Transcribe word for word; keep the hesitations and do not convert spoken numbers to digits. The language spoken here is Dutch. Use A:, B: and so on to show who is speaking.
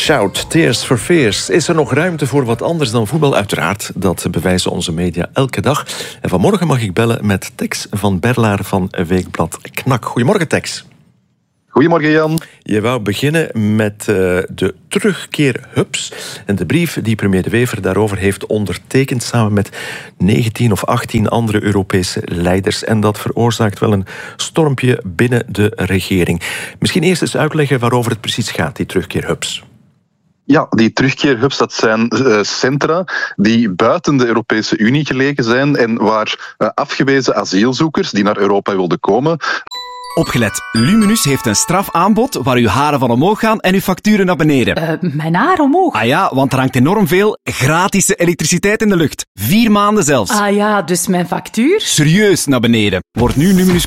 A: Shout, Tears for Fears. Is er nog ruimte voor wat anders dan voetbal? Uiteraard, dat bewijzen onze media elke dag. En vanmorgen mag ik bellen met Tex van Berlaar van Weekblad Knak. Goedemorgen, Tex.
B: Goedemorgen, Jan.
A: Je wou beginnen met uh, de terugkeerhubs en de brief die premier De Wever daarover heeft ondertekend samen met negentien of achttien andere Europese leiders. En dat veroorzaakt wel een stormpje binnen de regering. Misschien eerst eens uitleggen waarover het precies gaat, die terugkeerhubs.
B: Ja, die terugkeerhubs, dat zijn uh, centra die buiten de Europese Unie gelegen zijn en waar uh, afgewezen asielzoekers die naar Europa wilden komen...
C: Opgelet, Luminus heeft een strafaanbod waar uw haren van omhoog gaan en uw facturen naar beneden.
D: Uh, mijn haar omhoog?
C: Ah ja, want er hangt enorm veel gratis elektriciteit in de lucht. Vier maanden zelfs.
D: Ah ja, dus mijn factuur?
C: Serieus naar beneden. Word nu Luminus